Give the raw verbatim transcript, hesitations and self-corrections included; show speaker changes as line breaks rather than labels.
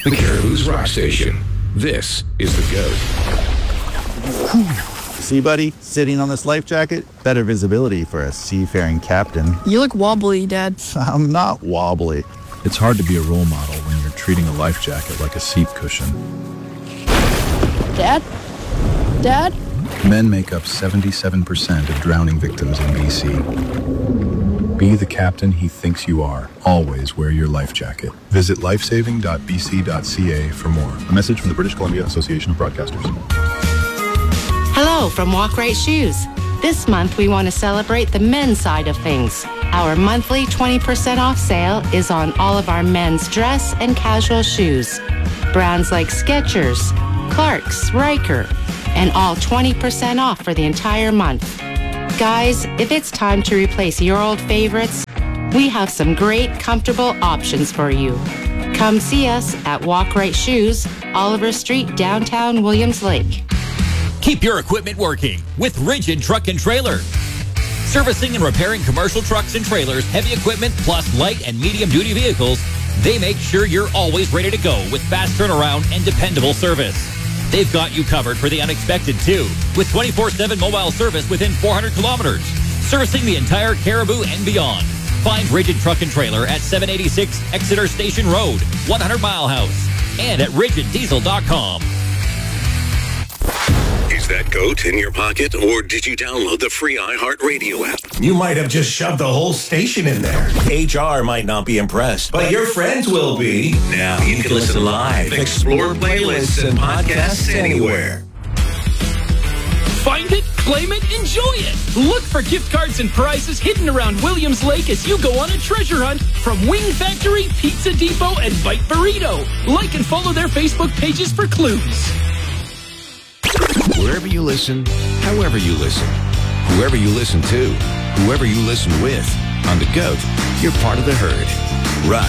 The Caribou's Rock Station. This is The Goat.
See, buddy, sitting on this life jacket, better visibility for a seafaring captain.
You look wobbly, Dad.
I'm not wobbly.
It's hard to be a role model when you're treating a life jacket like a seat cushion.
Dad? Dad?
Men make up seventy-seven percent of drowning victims in B C. Be the captain he thinks you are. Always wear your life jacket. Visit lifesaving dot b c dot c a for more. A message from the British Columbia Association of Broadcasters.
Hello from Walk Right Shoes. This month we want to celebrate the men's side of things. Our monthly twenty percent off sale is on all of our men's dress and casual shoes. Brands like Skechers, Clarks, Riker, and all twenty percent off for the entire month. Guys, if it's time to replace your old favorites, we have some great, comfortable options for you. Come see us at Walk Right Shoes, Oliver Street, downtown Williams Lake.
Keep your equipment working with Rigid Truck and Trailer. Servicing and repairing commercial trucks and trailers, heavy equipment, plus light and medium duty vehicles, they make sure you're always ready to go with fast turnaround and dependable service. They've got you covered for the unexpected, too, with twenty-four seven mobile service within four hundred kilometers, servicing the entire Caribou and beyond. Find Rigid Truck and Trailer at seven eighty-six Exeter Station Road, one hundred Mile House, and at rigid diesel dot com.
Is that goat in your pocket, or did you download the free iHeartRadio app?
You might have just shoved the whole station in there. H R might not be impressed, but your friends will be.
Now you can listen live, explore playlists and podcasts anywhere.
Find it, claim it, enjoy it. Look for gift cards and prizes hidden around Williams Lake as you go on a treasure hunt from Wing Factory, Pizza Depot, and Bite Burrito. Like and follow their Facebook pages for clues.
Wherever you listen, however you listen, whoever you listen to, whoever you listen with, on The Goat, you're part of the herd. Right.